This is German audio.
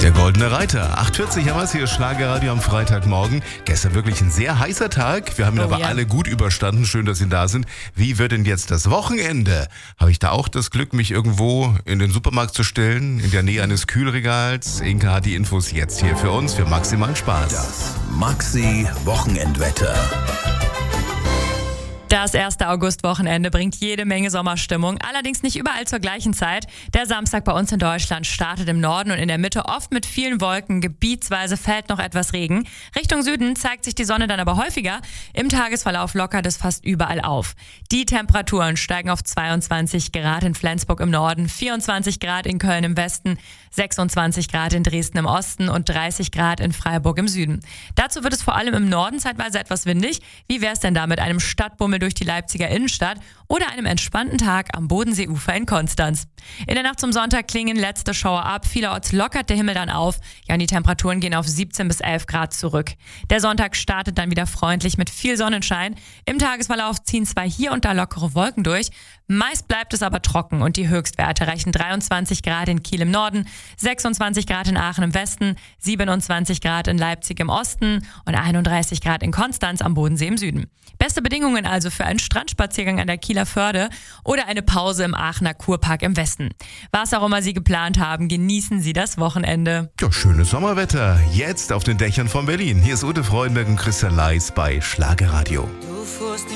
Der Goldene Reiter. 8:40 haben wir es hier, Schlagerradio am Freitagmorgen. Gestern wirklich ein sehr heißer Tag. Wir haben ihn aber alle gut überstanden. Schön, dass Sie da sind. Wie wird denn jetzt das Wochenende? Habe ich da auch das Glück, mich irgendwo in den Supermarkt zu stellen, in der Nähe eines Kühlregals? Inka hat die Infos jetzt hier für uns, für maximalen Spaß. Das Maxi-Wochenendwetter. Das 1. August-Wochenende bringt jede Menge Sommerstimmung, allerdings nicht überall zur gleichen Zeit. Der Samstag bei uns in Deutschland startet im Norden und in der Mitte oft mit vielen Wolken, gebietsweise fällt noch etwas Regen. Richtung Süden zeigt sich die Sonne dann aber häufiger. Im Tagesverlauf lockert es fast überall auf. Die Temperaturen steigen auf 22 Grad in Flensburg im Norden, 24 Grad in Köln im Westen, 26 Grad in Dresden im Osten und 30 Grad in Freiburg im Süden. Dazu wird es vor allem im Norden zeitweise etwas windig. Wie wäre es denn da mit einem Stadtbummel durch die Leipziger Innenstadt oder einem entspannten Tag am Bodenseeufer in Konstanz? In der Nacht zum Sonntag klingen letzte Schauer ab. Vielerorts lockert der Himmel dann auf. Ja, und die Temperaturen gehen auf 17 bis 11 Grad zurück. Der Sonntag startet dann wieder freundlich mit viel Sonnenschein. Im Tagesverlauf ziehen zwar hier und da lockere Wolken durch. Meist bleibt es aber trocken und die Höchstwerte reichen 23 Grad in Kiel im Norden, 26 Grad in Aachen im Westen, 27 Grad in Leipzig im Osten und 31 Grad in Konstanz am Bodensee im Süden. Beste Bedingungen also für einen Strandspaziergang an der Kieler Förde oder eine Pause im Aachener Kurpark im Westen. Was auch immer Sie geplant haben, genießen Sie das Wochenende. Ja, schönes Sommerwetter. Jetzt auf den Dächern von Berlin. Hier ist Ute Freudenberg und Christian Leis bei Schlagerradio.